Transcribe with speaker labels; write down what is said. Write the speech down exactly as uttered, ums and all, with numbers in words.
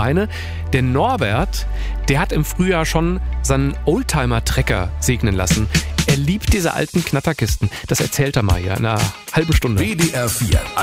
Speaker 1: eine. Der Norbert, der hat im Frühjahr schon seinen Oldtimer-Trecker segnen lassen. Er liebt diese alten Knatterkisten. Das erzählt er mal hier in einer halben Stunde.
Speaker 2: W D R vier